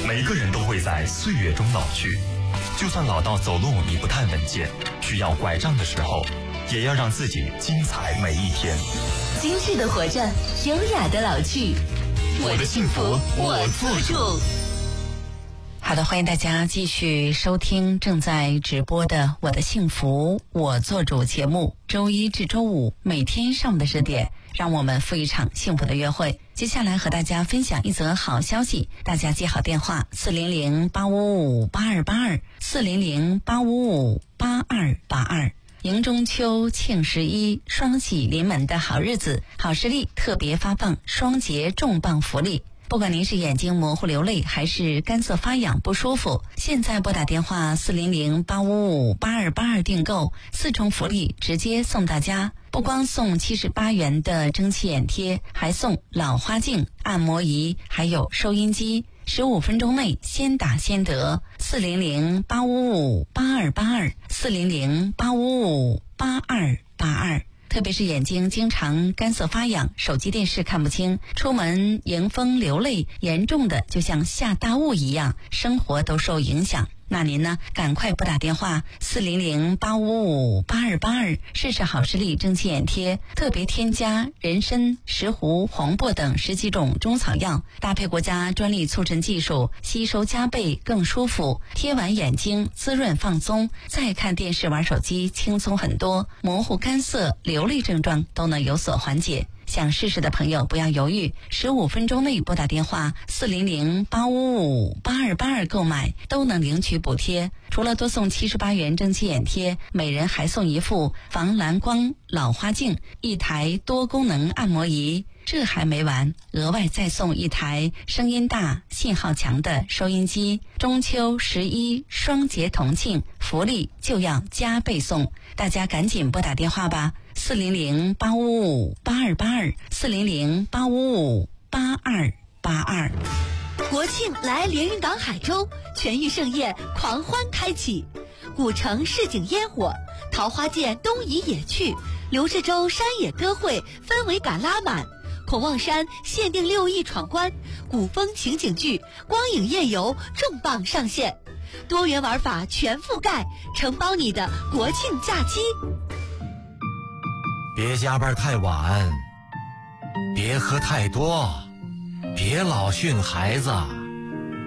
每个人都会在岁月中老去，就算老到走路你不太稳健，需要拐杖的时候，也要让自己精彩每一天。 精致的活着，优雅的老去。我的幸福我做主。 好的，欢迎大家继续收听正在直播的《我的幸福我做主》节目，周一至周五每天上午的10点，让我们赴一场幸福的约会。接下来和大家分享一则好消息，大家接好电话400-855-8282，400-855-8282。迎中秋庆11，双喜临门的好日子，好视力特别发放双节重磅福利。不管您是眼睛模糊流泪还是干涩发痒不舒服，现在拨打电话400-855-8282订购，4重福利直接送大家。不光送78元的蒸汽眼贴，还送老花镜、按摩仪，还有收音机。15分钟内先打先得，400-855-8282，400-855-8282。特别是眼睛经常干涩发痒，手机电视看不清，出门迎风流泪，严重的就像下大雾一样，生活都受影响。那您呢？赶快拨打电话400-855-8282，试试好视力蒸汽眼贴，特别添加人参、石斛、红柏等10几种中草药，搭配国家专利促陈技术，吸收加倍更舒服，贴完眼睛滋润放松，再看电视玩手机轻松很多，模糊干涩流泪症状都能有所缓解。想试试的朋友不要犹豫，15分钟内拨打电话400-855-8282购买，都能领取补贴。除了多送78元蒸汽眼贴，每人还送一副防蓝光老花镜，1台多功能按摩仪。这还没完，额外再送1台声音大、信号强的收音机。中秋11双节同庆，福利就要加倍送，大家赶紧拨打电话吧，400-855-8282，400-855-8282。 国庆来连云港海州，全域盛宴狂欢开启，古城市井烟火，桃花涧东移野趣，刘志洲山野歌会氛围感拉满，孔望山限定6亿闯关，古风情景剧光影夜游重磅上线，多元玩法全覆盖，承包你的国庆假期。 别加班太晚，别喝太多，别老训孩子，